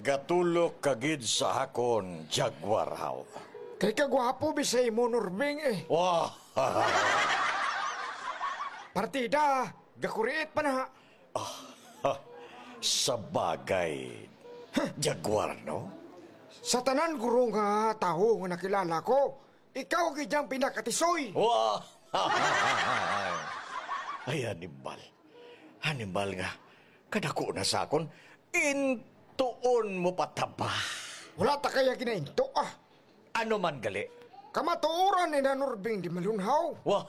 Gatulok kagid sa hakon, Jaguar haw. Kay kagwapo bisay mo, Nurbing eh. Wah! Partida, gakuriit pa na. Sa bagay, Jaguar, no? Sa tanan guro nga tao nga nakilala ko, ikaw gidyang pinakatisoy. Wah! Ay, Hannibal. Hannibal nga. Kadako na sa akon, intuon mo pataba. Wala ta kaya ginainto ah. Ano man gali? Kamatuoran ni na Nurbing di malunhaw. Wah!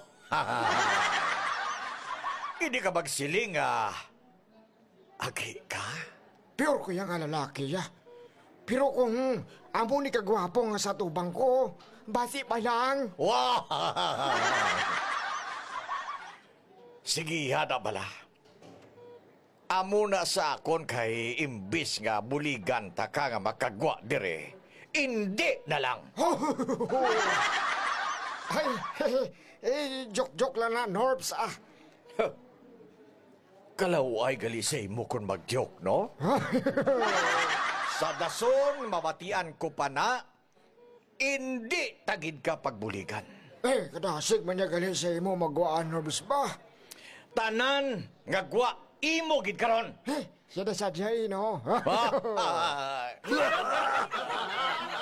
Hindi ka magsiling, agi ka? Pure ko yung lalaki ya. Pero kung amo ni kagwapo nga sa tubang ko, basi pa lang. Wah! Sige, hada bala. Amo na sa akon kay imbis nga buligan ta ka nga makagwa dire. Hindi na lang. Ay, joke-joke lang na, Norbs ah. Kalaway galisay mo kung mag-joke, no? Sa dason, mabatian ko pa na, hindi tagid ka pagbuligan. Kadasig man niya galing sa imo magwaan, Norbs ba? Tanan, ngagwa, imo gid karon. Siya na sadya, no? Ah,